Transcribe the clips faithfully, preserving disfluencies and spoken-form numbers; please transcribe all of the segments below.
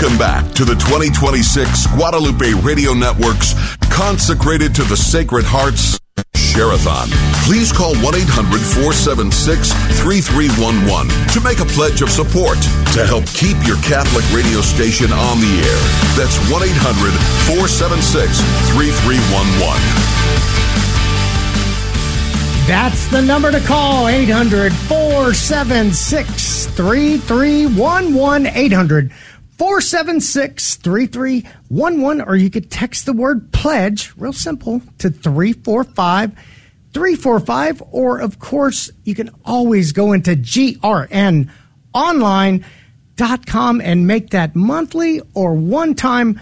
Welcome back to the twenty twenty-six Guadalupe Radio Network's Consecrated to the Sacred Hearts Share-a-thon. Please call one eight hundred four seven six three three one one to make a pledge of support to help keep your Catholic radio station on the air. That's one eight hundred four seven six three three one one. That's the number to call, eight hundred four seven six three three one one, eight hundred four seven six three three one one, or you could text the word pledge, real simple, to three four five three four five, or of course, you can always go into G R N online dot com and make that monthly or one-time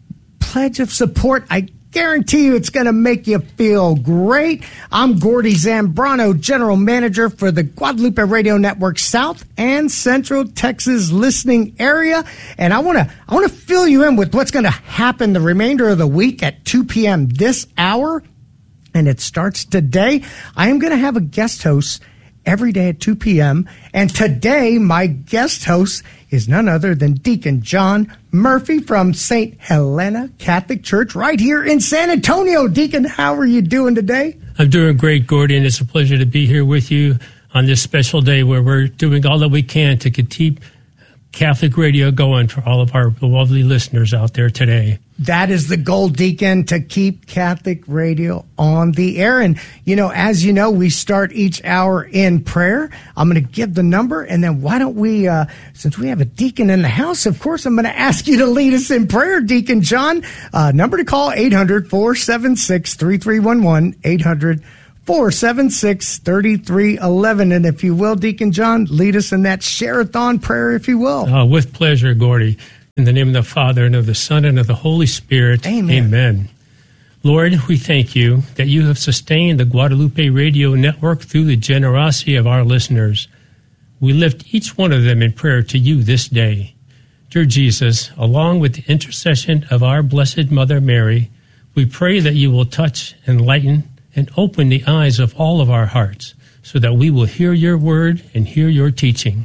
pledge of support. I guarantee you it's going to make you feel great. I'm Gordy Zambrano, General Manager for the Guadalupe Radio Network South and Central Texas listening area. And I want to I want to fill you in with what's going to happen the remainder of the week at two p.m. this hour. And it starts today. I am going to have a guest host every day at two p.m. And today, my guest host is none other than Deacon John Murphy from Saint Helena Catholic Church right here in San Antonio. Deacon, how are you doing today? I'm doing great, Gordy, and it's a pleasure to be here with you on this special day where we're doing all that we can to keep Catholic radio going for all of our lovely listeners out there today. That is the goal, Deacon, to keep Catholic radio on the air. And, you know, as you know, we start each hour in prayer. I'm going to give the number, and then why don't we, uh, since we have a deacon in the house, of course, I'm going to ask you to lead us in prayer, Deacon John. Uh, number to call, eight hundred four seven six three three one one, eight hundred four seven six three three one one. And if you will, Deacon John, lead us in that share-a-thon prayer, if you will. Uh, with pleasure, Gordy. In the name of the Father, and of the Son, and of the Holy Spirit. Amen. Amen. Lord, we thank you that you have sustained the Guadalupe Radio Network through the generosity of our listeners. We lift each one of them in prayer to you this day. Dear Jesus, along with the intercession of our Blessed Mother Mary, we pray that you will touch, enlighten, and open the eyes of all of our hearts so that we will hear your word and hear your teaching.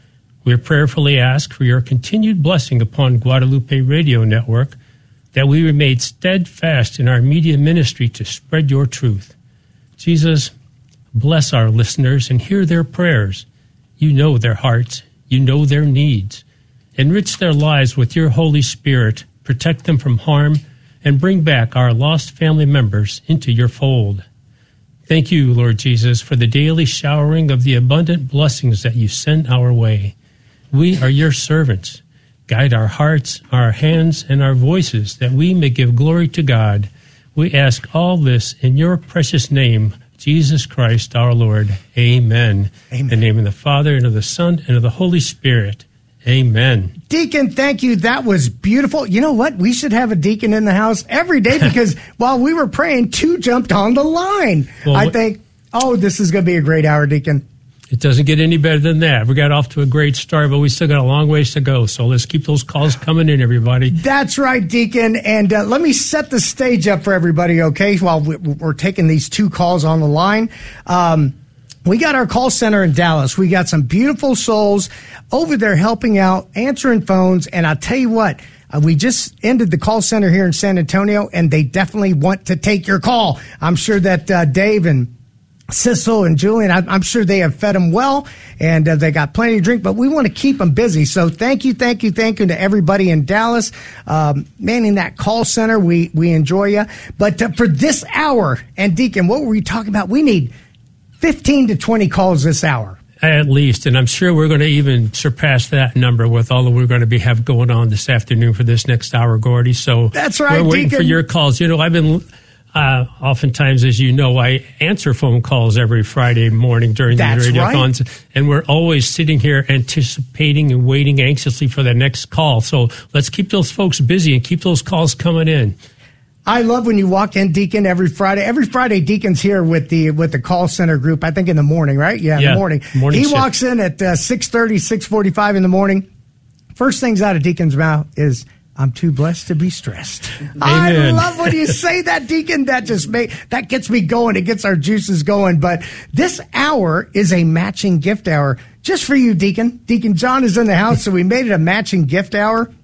We prayerfully ask for your continued blessing upon Guadalupe Radio Network, that we remain steadfast in our media ministry to spread your truth. Jesus, bless our listeners and hear their prayers. You know their hearts. You know their needs. Enrich their lives with your Holy Spirit. Protect them from harm and bring back our lost family members into your fold. Thank you, Lord Jesus, for the daily showering of the abundant blessings that you send our way. We are your servants. Guide our hearts, our hands, and our voices, that we may give glory to God. We ask all this in your precious name, Jesus Christ our Lord. Amen. Amen. In the name of the Father, and of the Son, and of the Holy Spirit. Amen. Deacon, thank you. That was beautiful. You know what? We should have a deacon in the house every day, because while we were praying, two jumped on the line. Well, I think, oh, this is going to be a great hour, Deacon. It doesn't get any better than that. We got off to a great start, but we still got a long ways to go. So let's keep those calls coming in, everybody. That's right, Deacon. And uh, let me set the stage up for everybody, okay, while we're taking these two calls on the line. Um, we got our call center in Dallas. We got some beautiful souls over there helping out, answering phones. And I'll tell you what, uh, we just ended the call center here in San Antonio, and they definitely want to take your call. I'm sure that uh, Dave and Sissel and Julian, I'm sure they have fed them well, and uh, they got plenty to drink, but we want to keep them busy. So thank you, thank you, thank you to everybody in Dallas, um, manning that call center. We we enjoy you. But uh, for this hour, and Deacon, what were we talking about? We need fifteen to twenty calls this hour. At least, and I'm sure we're going to even surpass that number with all that we're going to be have going on this afternoon for this next hour, Gordy. So that's right, we're waiting Deacon. for your calls. You know, I've been... Uh, oftentimes, as you know, I answer phone calls every Friday morning during That's the radiothons, right. And we're always sitting here anticipating and waiting anxiously for the next call. So let's keep those folks busy and keep those calls coming in. I love when you walk in, Deacon, every Friday. Every Friday, Deacon's here with the with the call center group, I think in the morning, right? Yeah, yeah in the morning. morning he shift. walks in at uh, six thirty, six forty-five in the morning. First things out of Deacon's mouth is, I'm too blessed to be stressed. Amen. I love when you say that, Deacon. That just make, that gets me going. It gets our juices going. But this hour is a matching gift hour just for you, Deacon. Deacon John is in the house, so we made it a matching gift hour.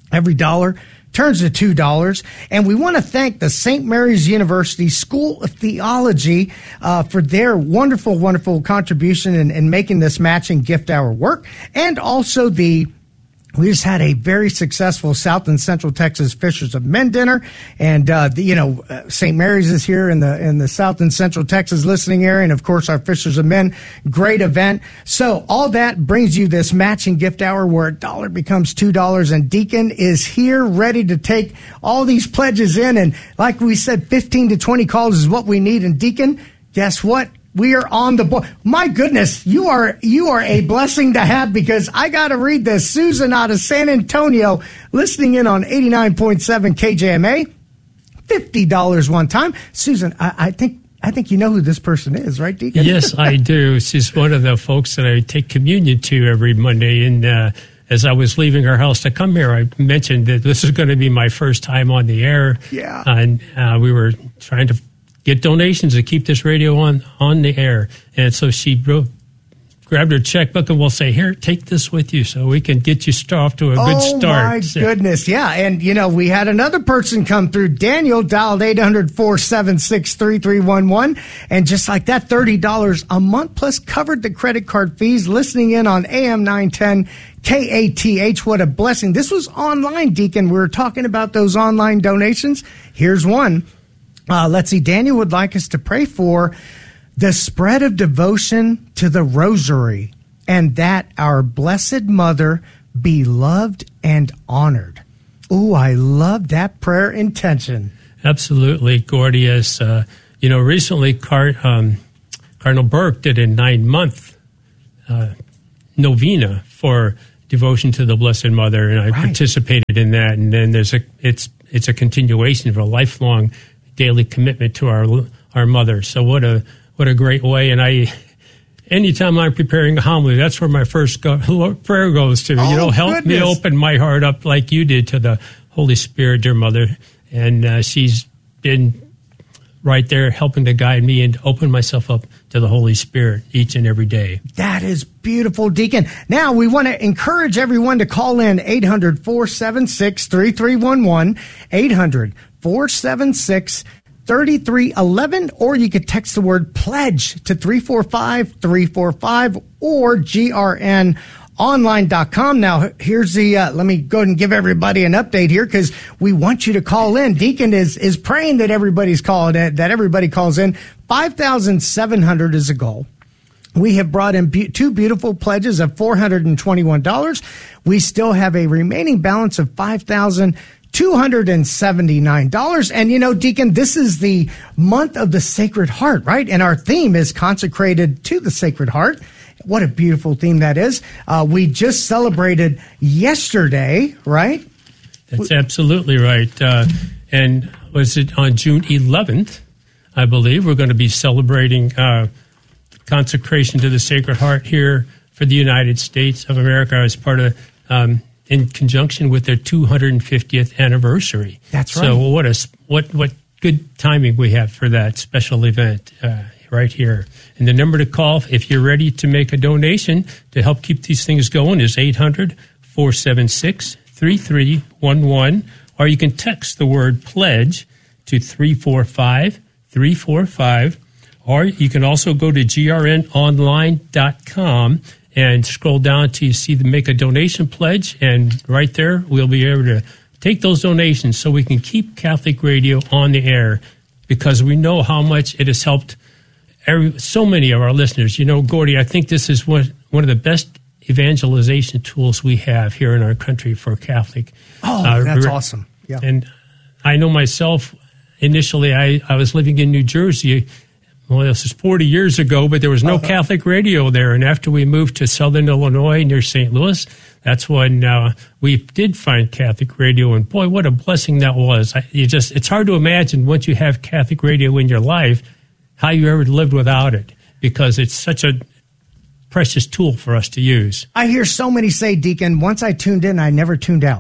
Every dollar turns to two dollars. And we want to thank the Saint Mary's University School of Theology uh, for their wonderful, wonderful contribution in, in making this matching gift hour work. And also the We just had a very successful South and Central Texas Fishers of Men dinner, and uh, the, you know uh, Saint Mary's is here in the in the South and Central Texas listening area, and of course our Fishers of Men, great event. So all that brings you this matching gift hour where a dollar becomes two dollars, and Deacon is here ready to take all these pledges in, and like we said, fifteen to twenty calls is what we need. And Deacon, guess what? We are on the board. My goodness, you are you are a blessing to have, because I got to read this. Susan out of San Antonio, listening in on eighty-nine point seven K J M A, fifty dollars one time. Susan, I, I think I think you know who this person is, right, Deacon? Yes, I do. She's one of the folks that I take communion to every Monday. And uh, as I was leaving her house to come here, I mentioned that this is going to be my first time on the air. Yeah. And uh, we were trying to get donations to keep this radio on, on the air. And so she wrote, grabbed her checkbook and will say, here, take this with you so we can get you off to a good oh start. Oh, my so, goodness. Yeah. And, you know, we had another person come through. Daniel dialed eight hundred, four seven six, three three one one. And just like that, thirty dollars a month plus covered the credit card fees, listening in on A M nine ten K A T H. What a blessing. This was online, Deacon. We were talking about those online donations. Here's one. Uh, let's see. Daniel would like us to pray for the spread of devotion to the rosary, and that our Blessed Mother be loved and honored. Ooh, I love that prayer intention. Absolutely, Gordius. Uh, you know, recently Car- um, Cardinal Burke did a nine-month uh, novena for devotion to the Blessed Mother, and I right. participated in that. And then there's a it's it's a continuation of a lifelong daily commitment to our our mother. So what a what a great way. And I, anytime I'm preparing a homily, that's where my first go, prayer goes to. Oh, you know, help goodness. me open my heart up like you did to the Holy Spirit, dear Mother. And uh, she's been right there helping to guide me and open myself up to the Holy Spirit each and every day. That is beautiful, Deacon. Now, we want to encourage everyone to call in eight hundred, four seven six, three three one one, eight hundred, four seven six, three three one one, or you could text the word pledge to three four five, three four five or G R N online dot com. Now, here's the, uh, let me go ahead and give everybody an update here, because we want you to call in. Deacon is, is praying that everybody's calling, that everybody calls in. five thousand seven hundred is a goal. We have brought in be- two beautiful pledges of four hundred twenty-one dollars. We still have a remaining balance of five thousand two hundred seventy-nine dollars. And, you know, Deacon, this is the month of the Sacred Heart, right? And our theme is consecrated to the Sacred Heart. What a beautiful theme that is. Uh, we just celebrated yesterday, right? That's absolutely right. Uh, and was it on June eleventh, I believe, we're going to be celebrating uh, consecration to the Sacred Heart here for the United States of America as part of, um, in conjunction with their two hundred fiftieth anniversary. That's right. So what a, what, what good timing we have for that special event uh, right here. And the number to call if you're ready to make a donation to help keep these things going is eight hundred, four seven six, three three one one, or you can text the word pledge to three four five, three four five, or you can also go to G R N online dot com and scroll down till you see the make a donation pledge, and right there we'll be able to take those donations so we can keep Catholic Radio on the air, because we know how much it has helped every, so many of our listeners. You know, Gordy, I think this is one, one of the best evangelization tools we have here in our country for Catholic. Oh, uh, that's re- awesome. Yeah. And I know myself, initially I, I was living in New Jersey. Well, this is forty years ago, but there was no uh-huh. Catholic radio there. And after we moved to Southern Illinois near Saint Louis, that's when uh, we did find Catholic radio. And boy, what a blessing that was. I, you just, it's hard to imagine once you have Catholic radio in your life, how you ever lived without it, because it's such a precious tool for us to use. I hear so many say, Deacon, once I tuned in, I never tuned out.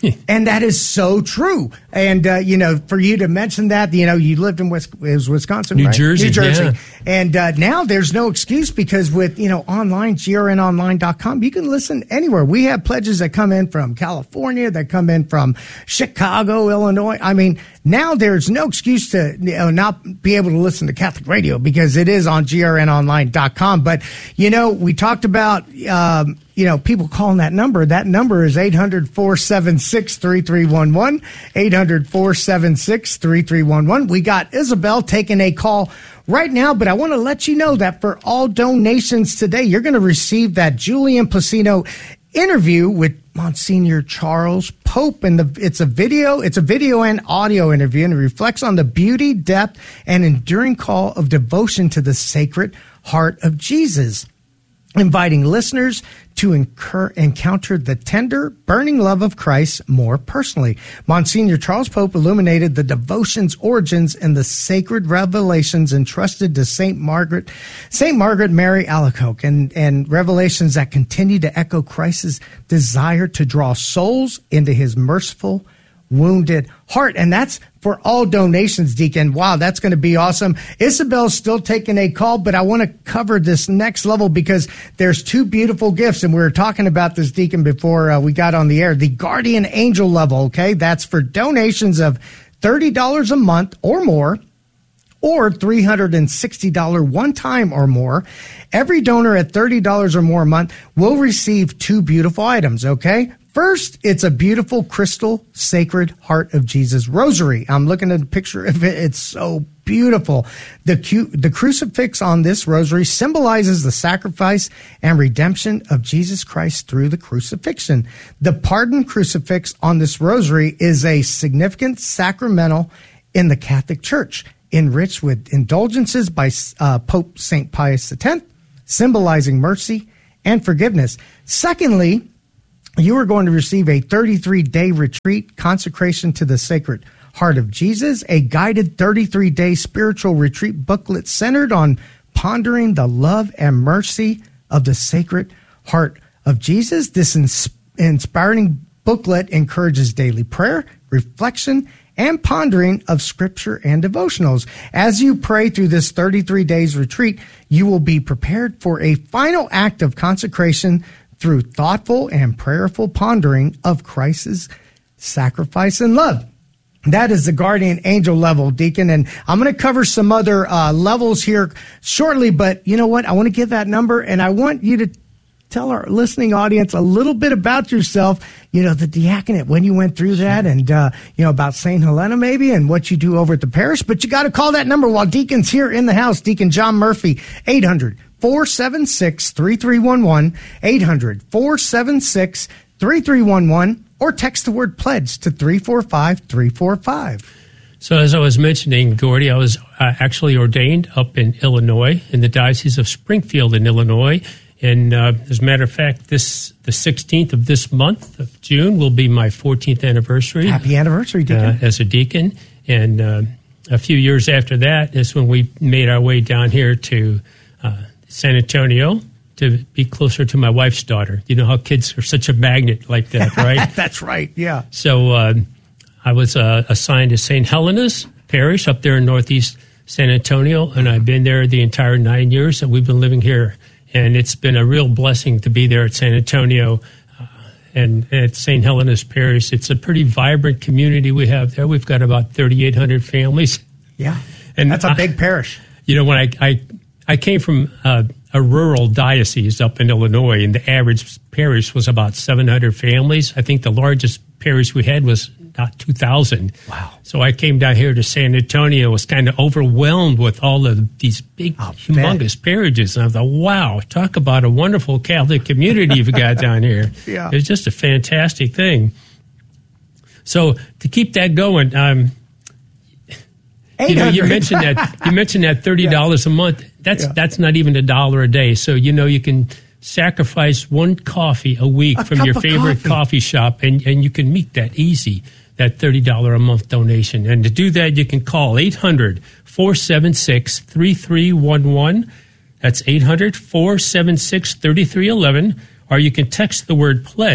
And that is so true. And, uh, you know, for you to mention that, you know, you lived in West, it was Wisconsin, New right? Jersey, New Jersey. yeah. And uh, now there's no excuse because with, you know, online, G R N online dot com, you can listen anywhere. We have pledges that come in from California, that come in from Chicago, Illinois. I mean, now there's no excuse to you know, not be able to listen to Catholic radio because it is on G R N online dot com. But, you know, we talked about, um, you know, people calling that number. That number is eight hundred, four seven six, three three one one, eight hundred, four seven six, three three one one. We got Isabel taking a call right now, but I want to let you know that for all donations today, you're going to receive that Julian Placino interview with Monsignor Charles Pope, and the, it's a video, it's a video and audio interview, and it reflects on the beauty, depth, and enduring call of devotion to the Sacred Heart of Jesus, inviting listeners to incur, encounter the tender, burning love of Christ more personally. Monsignor Charles Pope illuminated the devotion's origins and the sacred revelations entrusted to Saint Margaret, Saint Margaret Mary Alacoque, and, and revelations that continue to echo Christ's desire to draw souls into his merciful, wounded heart. And that's for all donations, Deacon. Wow, that's going to be awesome. Isabel's still taking a call, but I want to cover this next level because there's two beautiful gifts. And we were talking about this, Deacon, before uh, we got on the air. The Guardian Angel level, okay? That's for donations of thirty dollars a month or more, or three hundred sixty dollars one time or more. Every donor at thirty dollars or more a month will receive two beautiful items, okay? First, it's a beautiful crystal Sacred Heart of Jesus rosary. I'm looking at a picture of it. It's so beautiful. The, cu- the crucifix on this rosary symbolizes the sacrifice and redemption of Jesus Christ through the crucifixion. The pardon crucifix on this rosary is a significant sacramental in the Catholic Church, enriched with indulgences by uh, Pope Saint Pius X, symbolizing mercy and forgiveness. Secondly, you are going to receive a thirty-three day retreat, consecration to the Sacred Heart of Jesus, a guided thirty-three day spiritual retreat booklet centered on pondering the love and mercy of the Sacred Heart of Jesus. This ins- inspiring booklet encourages daily prayer, reflection, and pondering of scripture and devotionals. As you pray through this thirty-three days retreat, you will be prepared for a final act of consecration through thoughtful and prayerful pondering of Christ's sacrifice and love. That is the Guardian Angel level, Deacon. And I'm going to cover some other uh, levels here shortly, but you know what? I want to give that number, and I want you to tell our listening audience a little bit about yourself, you know, the diaconate, when you went through that, and, uh, you know, about Saint Helena maybe, and what you do over at the parish. But you got to call that number while Deacon's here in the house. Deacon John Murphy, eight hundred, four seven six, three three one one, eight hundred, four seven six, three three one one, or text the word pledge to three four five, three four five. So as I was mentioning, Gordy, I was uh, actually ordained up in Illinois, in the Diocese of Springfield in Illinois. And uh, as a matter of fact, this the sixteenth of this month of June will be my fourteenth anniversary. Happy anniversary, Deacon. Uh, as a deacon. And uh, a few years after that is when we made our way down here to uh, San Antonio to be closer to my wife's daughter. You know how kids are such a magnet like that, right? That's right, yeah. So uh, I was uh, assigned to Saint Helena's Parish up there in northeast San Antonio, and I've been there the entire nine years that we've been living here. And it's been a real blessing to be there at San Antonio uh, and at Saint Helena's Parish. It's a pretty vibrant community we have there. We've got about thirty-eight hundred families. Yeah, and that's a I, big parish. You know, when I I, I came from uh, a rural diocese up in Illinois, and the average parish was about seven hundred families. I think the largest parish we had was about two thousand. Wow. So I came down here to San Antonio, was kind of overwhelmed with all of these big, I'll humongous bet. parishes. And I thought, wow, talk about a wonderful Catholic community you've got down here. Yeah. It's just a fantastic thing. So to keep that going, um, you know, you mentioned that you mentioned that thirty dollars yeah. a month. That's yeah. that's not even a dollar a day. So you know you can sacrifice one coffee a week a from your favorite coffee. coffee shop, and, and you can meet that easy, that thirty dollars a month donation. And to do that, you can call eight hundred, four seven six, three three one one. That's eight hundred, four seven six, three three one one. Or you can text the word pledge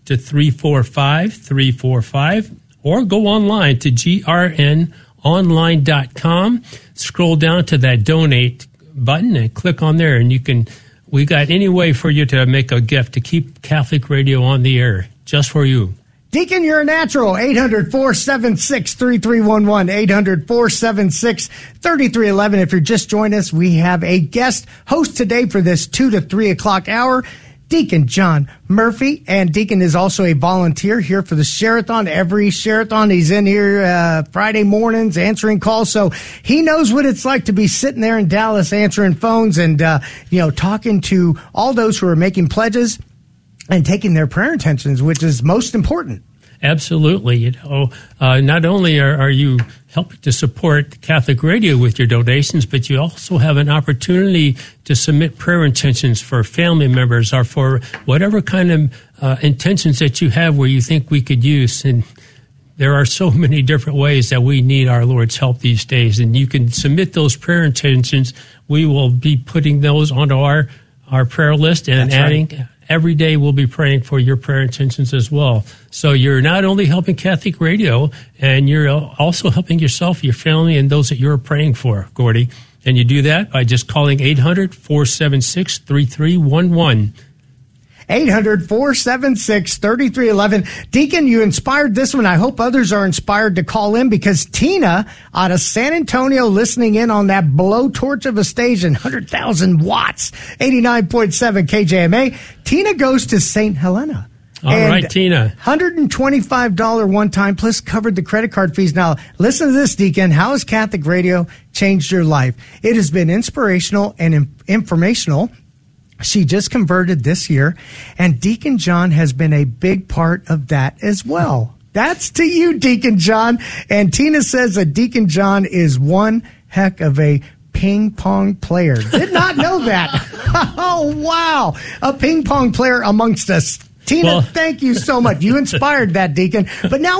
to three four five, three four five, or go online to G R N online dot com. Scroll down to that donate button and click on there, and you can, we got any way for you to make a gift to keep Catholic Radio on the air, just for you. Deacon, you're a natural. eight hundred, four seven six, three three one one. eight hundred, four seven six, three three one one. If you're just joining us, we have a guest host today for this two to three o'clock hour, Deacon John Murphy. And Deacon is also a volunteer here for the Share-a-thon. Every Share-a-thon, he's in here uh, Friday mornings answering calls. So he knows what it's like to be sitting there in Dallas answering phones and, uh, you know, talking to all those who are making pledges and taking their prayer intentions, which is most important. Absolutely. You know, uh, not only are, are you helping to support Catholic Radio with your donations, but you also have an opportunity to submit prayer intentions for family members or for whatever kind of uh, intentions that you have where you think we could use. And there are so many different ways that we need our Lord's help these days. And you can submit those prayer intentions. We will be putting those onto our, our prayer list and That's adding... Right. Every day we'll be praying for your prayer intentions as well. So you're not only helping Catholic Radio, and you're also helping yourself, your family, and those that you're praying for, Gordy. And you do that by just calling eight hundred, four seven six, three three one one. eight hundred, four seven six, three three one one. Deacon, you inspired this one. I hope others are inspired to call in, because Tina out of San Antonio listening in on that blowtorch of a station, one hundred thousand watts, eighty-nine point seven K J M A. Tina goes to Saint Helena. All and right, Tina. one hundred twenty-five dollars one time, plus covered the credit card fees. Now, listen to this, Deacon. How has Catholic Radio changed your life? It has been inspirational and in- informational. She just converted this year, and Deacon John has been a big part of that as well. That's to you, Deacon John. And Tina says that Deacon John is one heck of a ping pong player. Did not know that. Oh, wow. A ping pong player amongst us. Tina, Well, thank you so much. You inspired that, Deacon. But now